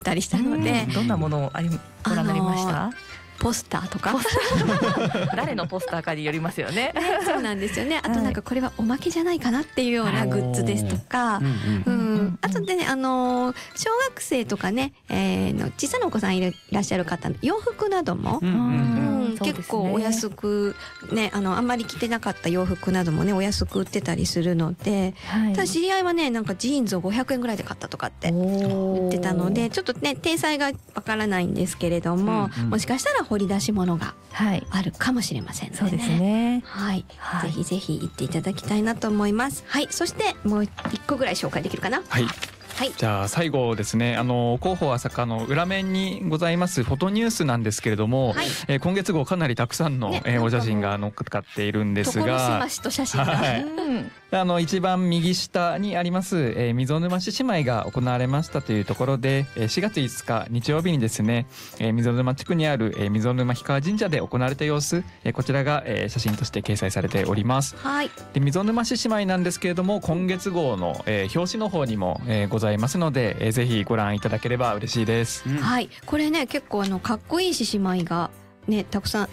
たりしたので、 どんなものをご覧になりました？ ポスターとか誰のポスターかによりますよね。 そうなんですよね。あとなんかこれはおまけじゃないかなっていうようなグッズですとか、あとでね小学生とかね、の小さなお子さんいらっしゃる方の洋服なども、結構お安くね、あんまり着てなかった洋服などもねお安く売ってたりするので、ただ知り合いはねなんかジーンズを500円ぐらいで買ったとかって言ってたので、ちょっとね体裁がわからないんですけれども、もしかしたら掘り出し物があるかもしれませんのでね。 そうですね。 はい、ぜひぜひ行っていただきたいなと思います。はい、そしてもう一個ぐらい紹介できるかな。 はい。じゃあ最後ですね、広報朝霞の裏面にございますフォトニュースなんですけれども、今月号かなりたくさんの、お写真が載っかっているんですが、 所狭しと写真が、 一番右下にあります、溝沼獅子舞が行われましたというところで、4月5日日曜日にですね、溝沼地区にある、溝沼氷川神社で行われた様子、こちらが、写真として掲載されております。で溝沼獅子舞なんですけれども、今月号の、表紙の方にも、ございますので、ぜひご覧いただければ嬉しいです。 はい、これね結構かっこいい獅子舞がねたくさん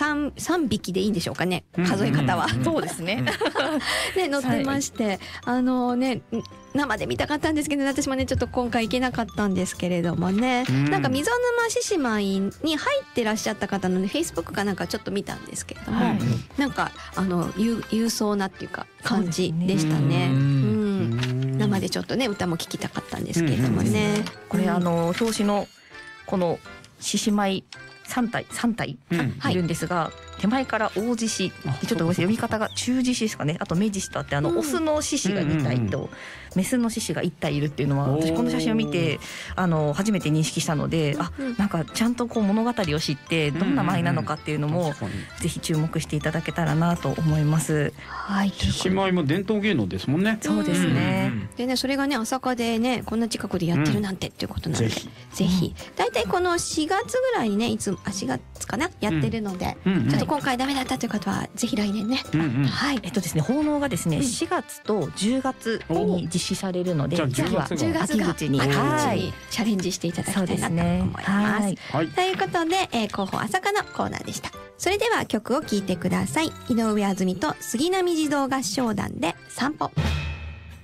3匹でいいんでしょうかね、数え方は。 そうですね。 ね載ってまして、ね生で見たかったんですけど、私もねちょっと今回行けなかったんですけれどもね、なんか溝沼獅子舞に入ってらっしゃった方のねフェイスブックかなんかちょっと見たんですけれども、なんか勇壮なっていうか感じでしたね。生でちょっとね歌も聴きたかったんですけれどもね。 これ表紙のこの獅子舞3体いるんですが、手前から大獅子、ちょっと読み方が中獅子ですかね、あと目獅子とあって、オスの獅子が2体とメスの獅子が1体いるっていうのは、私この写真を見て初めて認識したので、なんかちゃんとこう物語を知ってどんな舞なのかっていうのもぜひ注目していただけたらなと思います。 はい、獅子舞も伝統芸能ですもんね。 そうですね。 でねそれがね朝霞でねこんな近くでやってるなんてっていうことなので、ぜひだいたいこの4月ぐらいにねいつも4月かなやってるので、ちょっと今回ダメだったという方はぜひ来年ね。 はい、ですね奉納がですね4月と10月に実施されるので、 次は10月が秋口にチャレンジしていただきたいなと思います。ということで広報朝霞のコーナーでした。それでは曲を聴いてください。井上あずみと杉並児童合唱団で散歩。